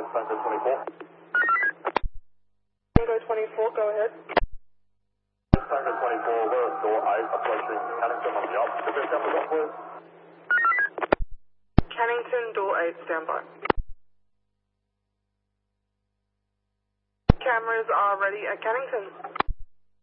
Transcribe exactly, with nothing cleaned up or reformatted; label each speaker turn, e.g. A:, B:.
A: Tango twenty-four.
B: Tango twenty-four, go ahead.
A: Tango twenty-four, we're at door eight, approaching Cannington on the up. Could you come with us, please?
B: Cannington, door eight, standby. Cameras are ready at Cannington.